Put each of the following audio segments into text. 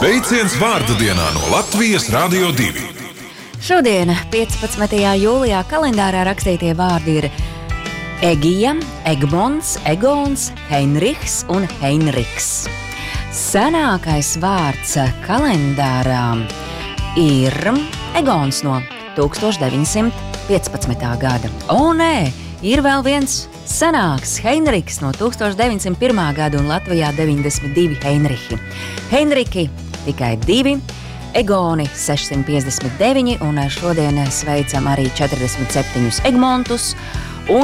Sveiciens vārda dienā no Latvijas Radio 2. Šodien, 15. jūlijā, kalendārā rakstītie vārdi ir Egija, Egmonts, Egons, Heinrichs un Heinriks. Senākais vārds kalendārā ir Egons no 1915. gada. O, nē, ir vēl viens senāks Heinriks no 1901. gada un Latvijā 92 Heinrichi. Heinriki tikai 2, Egoni 659 un šodien sveicam arī 47 Egmontus un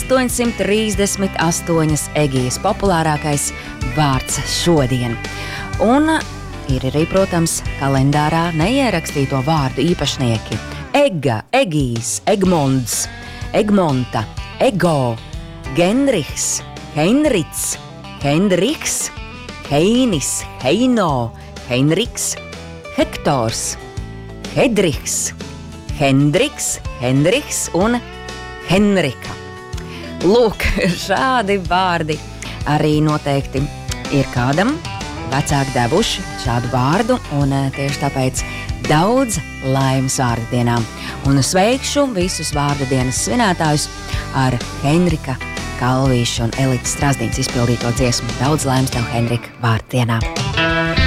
838 Egijas, populārākais vārds šodien. Un ir arī, protams, kalendārā neierakstīto vārdu īpašnieki. Ega, Egijs, Egmonts, Egmonta, Ego, Genrichs, Heinrichs, Heinrichs, Heinis, Heino, Heinriks, Hektors, Hedrichs, Hendriks, Henrichs un Henrika. Lūk, šādi vārdi arī noteikti ir kādam vecāki devuši šādu vārdu, un tieši tāpēc daudz laimes vārdu dienām. Un sveikšu visus vārdu dienas svinētājus ar Henrika Kalvīša un Elites Strazdīnas izpildīto dziesmu. Daudz laimes tev, Henrika, vārdu dienā!